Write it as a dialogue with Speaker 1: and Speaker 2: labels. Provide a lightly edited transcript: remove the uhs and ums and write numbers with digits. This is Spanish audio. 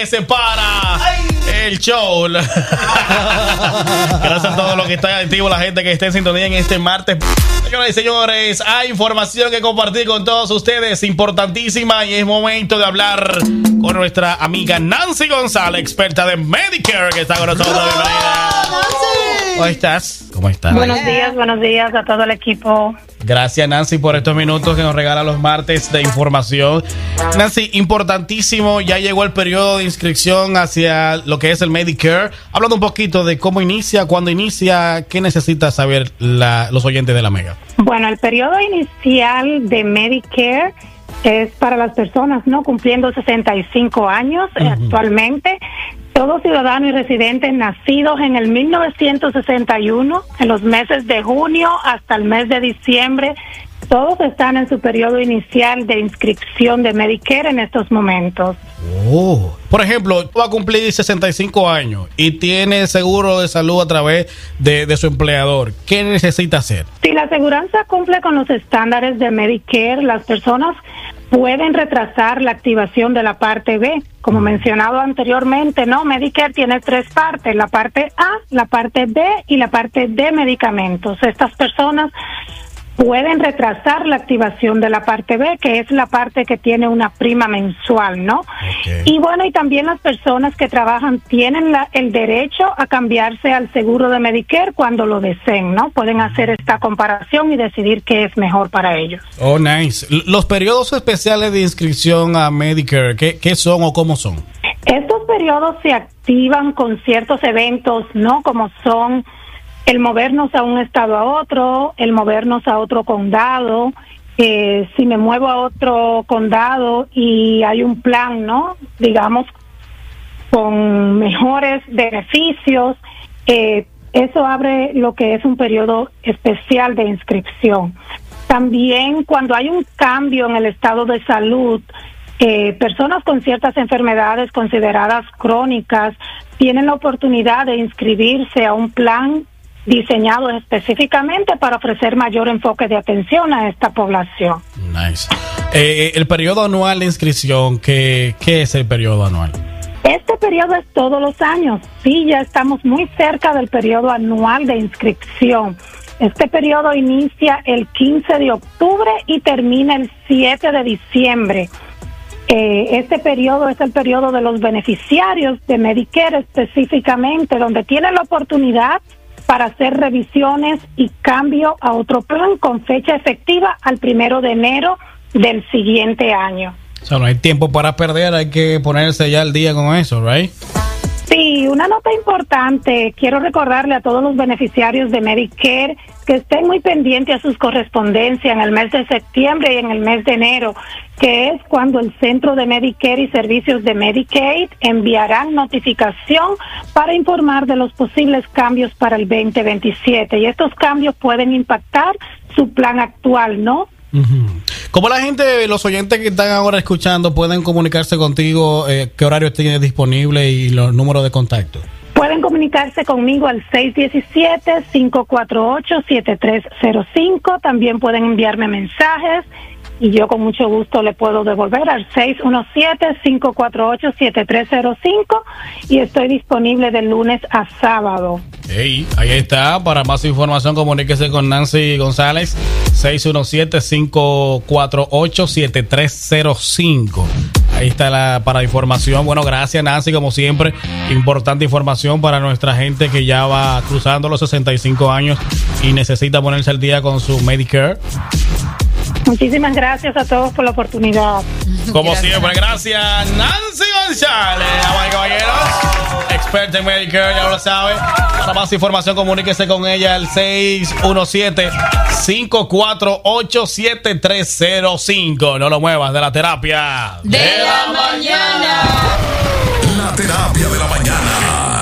Speaker 1: que se para el show. Gracias a todos los que están activos, la gente que está en sintonía en este martes. Señoras y señores, hay información que compartir con todos ustedes, importantísima, y es momento de hablar con nuestra amiga Nancy González, experta de Medicare, que está con nosotros. Bienvenida. ¿Cómo estás? ¿Cómo estás?
Speaker 2: Buenos días a todo el equipo.
Speaker 1: Gracias, Nancy, por estos minutos que nos regala los martes de información. Nancy, importantísimo, ya llegó el periodo de inscripción hacia lo que es el Medicare. Hablando un poquito de cómo inicia, cuándo inicia, qué necesita saber los oyentes de la Mega.
Speaker 2: Bueno, el periodo inicial de Medicare es para las personas no cumpliendo 65 años actualmente. Todo ciudadano y residente nacidos en el 1961, en los meses de junio hasta el mes de diciembre, todos están en su periodo inicial de inscripción de Medicare en estos momentos.
Speaker 1: Oh. Por ejemplo, tú vas a cumplir 65 años y tiene seguro de salud a través de su empleador. ¿Qué necesita hacer?
Speaker 2: Si la aseguranza cumple con los estándares de Medicare, las personas pueden retrasar la activación de la parte B. Como mencionado anteriormente, ¿no? Medicare tiene 3 partes: la parte A, la parte B y la parte D medicamentos. Estas personas pueden retrasar la activación de la parte B, que es la parte que tiene una prima mensual, ¿no? Okay. Y bueno, y también las personas que trabajan tienen el derecho a cambiarse al seguro de Medicare cuando lo deseen, ¿no? Pueden hacer esta comparación y decidir qué es mejor para ellos.
Speaker 1: Oh, nice. Los periodos especiales de inscripción a Medicare, ¿qué son o cómo son?
Speaker 2: Estos periodos se activan con ciertos eventos, ¿no? Como son el movernos a un estado a otro, el movernos a otro condado. Si me muevo a otro condado y hay un plan, ¿no? Digamos, con mejores beneficios, eso abre lo que es un periodo especial de inscripción. También cuando hay un cambio en el estado de salud, personas con ciertas enfermedades consideradas crónicas tienen la oportunidad de inscribirse a un plan diseñado específicamente para ofrecer mayor enfoque de atención a esta población.
Speaker 1: Nice. El periodo anual de inscripción, ¿qué es el periodo anual?
Speaker 2: Este periodo es todos los años. Sí, ya estamos muy cerca del periodo anual de inscripción. Este periodo inicia el 15 de octubre y termina el 7 de diciembre. Este periodo es el periodo de los beneficiarios de Medicare específicamente, donde tienen la oportunidad para hacer revisiones y cambio a otro plan con fecha efectiva al 1 de enero del siguiente año.
Speaker 1: O sea, no hay tiempo para perder, hay que ponerse ya al día con eso, ¿right?
Speaker 2: Sí, una nota importante. Quiero recordarle a todos los beneficiarios de Medicare que estén muy pendientes a sus correspondencias en el mes de septiembre y en el mes de enero, que es cuando el Centro de Medicare y Servicios de Medicaid enviarán notificación para informar de los posibles cambios para el 2027. Y estos cambios pueden impactar su plan actual, ¿no?
Speaker 1: ¿Cómo la gente, los oyentes que están ahora escuchando, pueden comunicarse contigo? ¿Qué horario tienes disponible y los números de contacto?
Speaker 2: Pueden comunicarse conmigo al 617-548-7305. También pueden enviarme mensajes y yo con mucho gusto le puedo devolver al 617-548-7305 y estoy disponible de lunes a sábado.
Speaker 1: Hey, ahí está. Para más información, comuníquese con Nancy González, 617-548-7305. Ahí está para información. Bueno, gracias, Nancy, como siempre. Importante información para nuestra gente que ya va cruzando los 65 años y necesita ponerse al día con su Medicare.
Speaker 2: Muchísimas gracias a todos por la oportunidad.
Speaker 1: Como siempre, gracias, Nancy González. Damas y caballeros, experta en Medicare, ya lo sabe. Para más información, comuníquese con ella al 617-548-7305. No lo muevas de la terapia
Speaker 3: de la mañana.
Speaker 4: La terapia de la mañana.